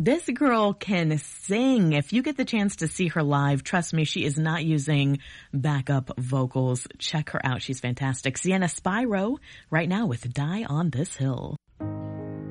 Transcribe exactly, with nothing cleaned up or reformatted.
This girl can sing. If you get the chance to see her live, trust me, she is not using backup vocals. Check her out. She's fantastic. Sienna Spyro right now with Die on This Hill.